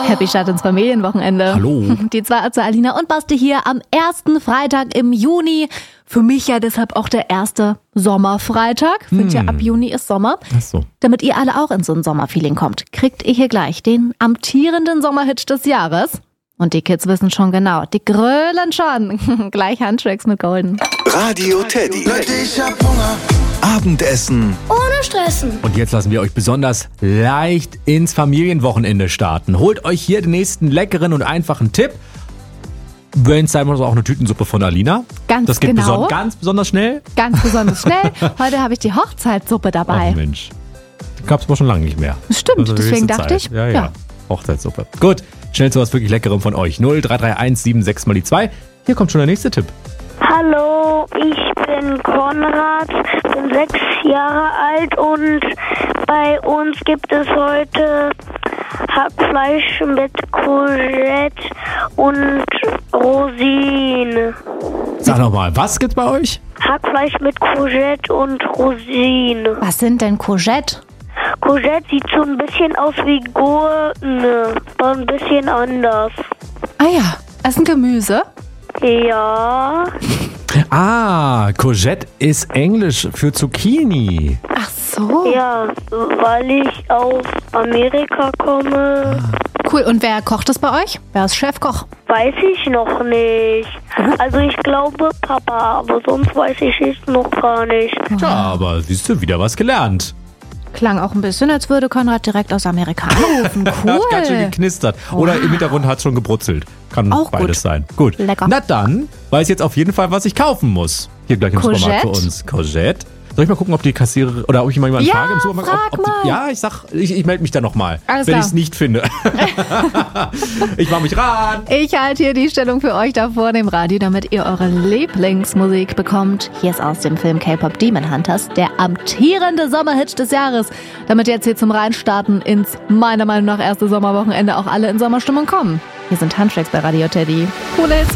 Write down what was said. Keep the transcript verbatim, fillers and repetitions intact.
Happy Start ins Familienwochenende. Hallo. Die zwei, also Alina und Basti hier am ersten Freitag im Juni. Für mich ja deshalb auch der erste Sommerfreitag. Ich finde ja, ab Juni ist Sommer. Ach so. Damit ihr alle auch in so ein Sommerfeeling kommt, kriegt ihr hier gleich den amtierenden Sommerhit des Jahres. Und die Kids wissen schon genau, die grölen schon. Gleich Handtracks mit Golden. Radio Teddy. Leute, ich hab Hunger. Abendessen. Ohne Stressen. Und jetzt lassen wir euch besonders leicht ins Familienwochenende starten. Holt euch hier den nächsten leckeren und einfachen Tipp. Wenn es sein muss, auch eine Tütensuppe von Alina. Ganz das geht genau. beson- ganz besonders schnell. Ganz besonders schnell. Heute habe ich die Hochzeitssuppe dabei. Ach Mensch, die gab es aber schon lange nicht mehr. Stimmt, Also deswegen höchste dachte Zeit. ich, Ja, ja, ja. Hochzeitssuppe. Gut, schnell zu was wirklich Leckerem von euch. null drei drei eins sieben sechs mal die zwei. Hier kommt schon der nächste Tipp. Hallo, ich bin Konrad, bin sechs Jahre alt und bei uns gibt es heute Hackfleisch mit Courgette und Rosinen. Sag nochmal, was gibt's bei euch? Hackfleisch mit Courgette und Rosinen. Was sind denn Courgette? Courgette sieht so ein bisschen aus wie Gurken, aber ein bisschen anders. Ah ja, es ist ein Gemüse. Ja. Ah, Courgette ist Englisch für Zucchini. Ach so. Ja, weil ich aus Amerika komme, Cool. Und wer kocht es bei euch? Wer ist Chefkoch? weiß ich noch nicht. Also ich glaube Papa, aber sonst weiß ich es noch gar nicht. Ja, aber siehst du, wieder was gelernt. Klang auch ein bisschen, als würde Konrad direkt aus Amerika anrufen. Cool. Hat ganz schön geknistert. Oder im Hintergrund hat es schon gebrutzelt. Kann Auch beides gut. sein. Gut. Lecker. Na dann weiß ich jetzt auf jeden Fall, was ich kaufen muss. Hier gleich im Courgette? Supermarkt für uns. Courgette. Soll ich mal gucken, ob die Kassiererin oder ob ich mal jemanden Ja, frage im Supermarkt? frag ob, ob die, mal. ja, ich sag, ich, ich melde mich da nochmal, Alles wenn klar. ich es nicht finde. Ich mach mich ran. Ich halte hier die Stellung für euch da vor dem Radio, damit ihr eure Lieblingsmusik bekommt. Hier ist aus dem Film K-Pop Demon Hunters der amtierende Sommerhit des Jahres. Damit jetzt hier zum Reinstarten ins meiner Meinung nach erste Sommerwochenende auch alle in Sommerstimmung kommen. Hier sind Handtracks bei Radio Teddy. Cool ist.